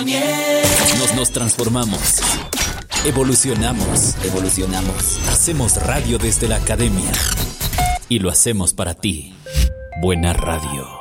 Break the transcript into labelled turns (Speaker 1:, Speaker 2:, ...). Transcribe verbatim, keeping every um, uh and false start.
Speaker 1: Nos, nos transformamos. Evolucionamos. Evolucionamos. Hacemos radio desde la academia. Y lo hacemos para ti. Buena radio.